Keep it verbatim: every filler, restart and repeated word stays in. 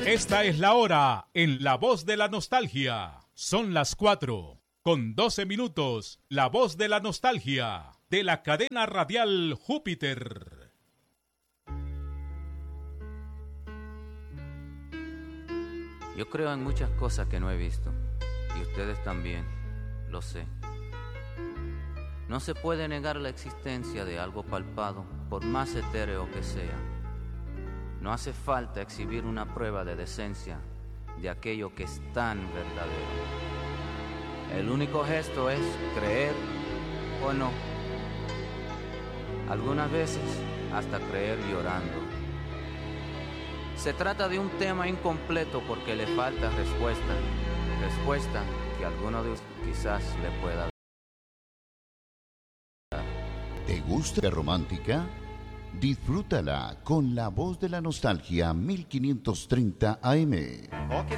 Esta es la hora en La Voz de la Nostalgia. Son las cuatro con doce minutos. La Voz de la Nostalgia de la cadena radial Júpiter. Yo creo en muchas cosas que no he visto, y ustedes también, lo sé. No se puede negar la existencia de algo palpado, por más etéreo que sea. No hace falta exhibir una prueba de decencia de aquello que es tan verdadero. El único gesto es creer o no. Algunas veces hasta creer llorando. Se trata de un tema incompleto porque le falta respuesta. Respuesta que alguno de ustedes quizás le pueda dar. ¿Te gusta romántica? Disfrútala con La Voz de la Nostalgia mil quinientos treinta A M. O que